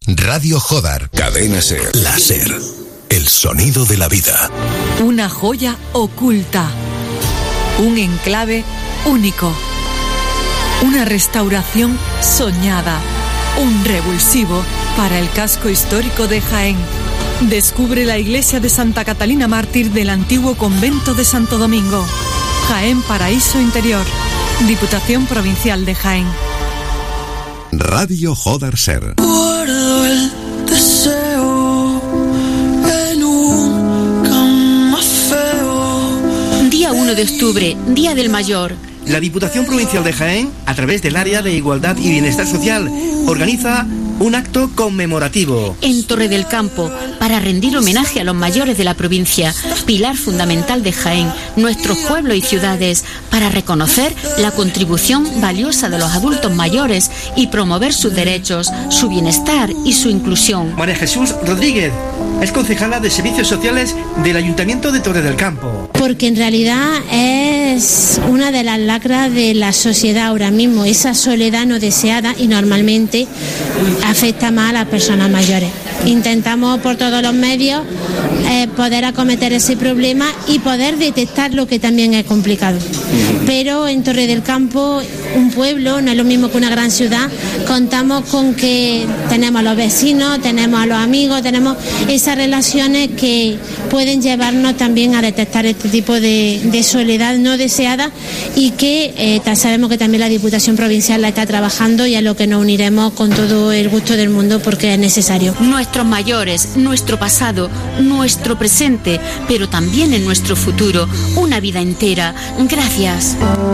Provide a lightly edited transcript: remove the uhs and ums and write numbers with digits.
Radio Jodar. Cadena Ser. La Ser. El sonido de la vida. Una joya oculta. Un enclave único. Una restauración soñada. Un revulsivo para el casco histórico de Jaén. Descubre la iglesia de Santa Catalina Mártir del antiguo convento de Santo Domingo. Jaén Paraíso Interior. Diputación Provincial de Jaén. Radio Jodar Ser. Guardo el deseo en un camafeo. Día 1 de octubre, Día del Mayor. La Diputación Provincial de Jaén, a través del Área de Igualdad y Bienestar Social, organiza un acto conmemorativo en Torre del Campo, para rendir homenaje a los mayores de la provincia, pilar fundamental de Jaén, nuestros pueblos y ciudades, para reconocer la contribución valiosa de los adultos mayores y promover sus derechos, su bienestar y su inclusión. María Jesús Rodríguez es concejala de Servicios Sociales del Ayuntamiento de Torre del Campo. Porque en realidad es una de las lacras de la sociedad ahora mismo, esa soledad no deseada, y normalmente afecta más a las personas mayores. Intentamos por todos los medios poder acometer ese problema y poder detectarlo, que también es complicado. Pero en Torre del Campo, un pueblo, no es lo mismo que una gran ciudad, contamos con que tenemos a los vecinos, tenemos a los amigos, tenemos esas relaciones que pueden llevarnos también a detectar este tipo de soledad no deseada, y que sabemos que también la Diputación Provincial la está trabajando, y a lo que nos uniremos con todo el gusto del mundo, porque es necesario. Nuestros mayores, nuestro pasado, nuestro presente, pero también en nuestro futuro, una vida entera. Gracias.